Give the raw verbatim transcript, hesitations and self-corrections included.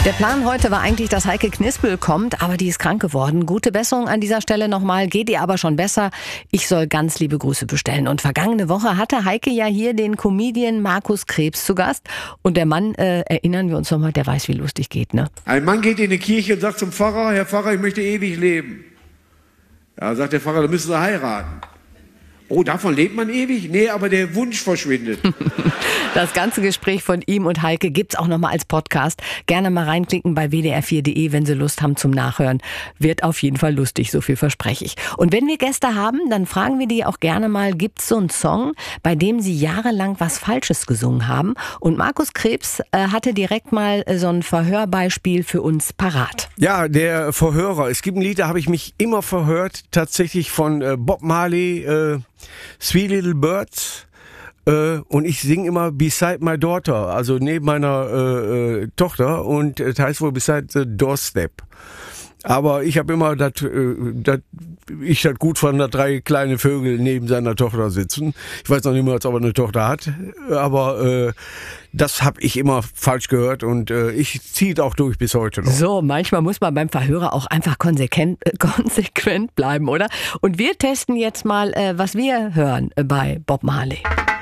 Der Plan heute war eigentlich, dass Heike Knispel kommt, aber die ist krank geworden. Gute Besserung an dieser Stelle nochmal, geht ihr aber schon besser. Ich soll ganz liebe Grüße bestellen. Und vergangene Woche hatte Heike ja hier den Comedian Markus Krebs zu Gast. Und der Mann, äh, erinnern wir uns nochmal, der weiß, wie lustig geht, ne? Ein Mann geht in die Kirche und sagt zum Pfarrer: Herr Pfarrer, ich möchte ewig leben. Ja, sagt der Pfarrer, dann müssen Sie heiraten. Oh, davon lebt man ewig? Nee, aber der Wunsch verschwindet. Das ganze Gespräch von ihm und Heike gibt's auch nochmal als Podcast. Gerne mal reinklicken bei w d r vier punkt d e, wenn Sie Lust haben zum Nachhören. Wird auf jeden Fall lustig, so viel verspreche ich. Und wenn wir Gäste haben, dann fragen wir die auch gerne mal, gibt's so einen Song, bei dem sie jahrelang was Falsches gesungen haben? Und Markus Krebs äh, hatte direkt mal äh, so ein Verhörbeispiel für uns parat. Ja, der Verhörer. Es gibt ein Lied, da habe ich mich immer verhört, tatsächlich von äh, Bob Marley, äh, Sweet Little Birds, äh, und ich singe immer Beside My Daughter, also neben meiner äh, äh, Tochter, und es heißt wohl Beside the Doorstep. Aber ich habe immer, dat, äh, dat, ich das gut fand, dass drei kleine Vögel neben seiner Tochter sitzen. Ich weiß noch nicht mehr, ob er eine Tochter hat, aber äh, das habe ich immer falsch gehört und äh, ich ziehe es auch durch bis heute noch. So, manchmal muss man beim Verhörer auch einfach konsequent, äh, konsequent bleiben, oder? Und wir testen jetzt mal, äh, was wir hören äh, bei Bob Marley.